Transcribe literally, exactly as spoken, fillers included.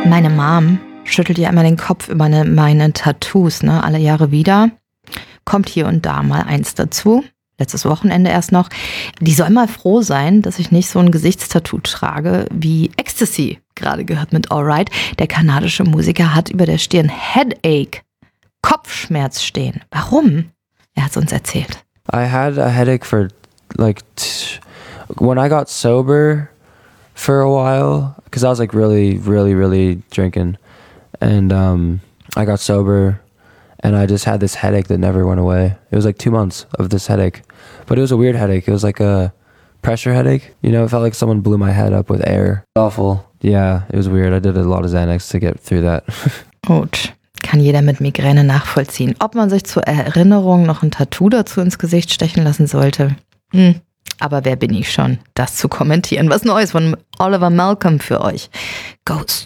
Meine Mom schüttelt ja immer den Kopf über meine, meine Tattoos, ne, alle Jahre wieder. Kommt hier und da mal eins dazu. Letztes Wochenende erst noch. Die soll mal froh sein, dass ich nicht so ein Gesichtstattoo trage wie Ecstasy. Gerade gehört mit Alright. Der kanadische Musiker hat über der Stirn Headache, Kopfschmerz stehen. Warum? Er hat es uns erzählt. I had a headache for like t- when I got sober for a while, because I was like really, really, really drinking, and um, I got sober, and I just had this headache that never went away. It was like two months of this headache, but it was a weird headache. It was like a pressure headache. You know, it felt like someone blew my head up with air. Awful. Yeah, it was weird. I did a lot of Xanax to get through that. Gut. Kann jeder mit Migräne nachvollziehen. Ob man sich zur Erinnerung noch ein Tattoo dazu ins Gesicht stechen lassen sollte? Hm. Aber wer bin ich schon, das zu kommentieren? Was Neues von Oliver Malcolm für euch. Ghost.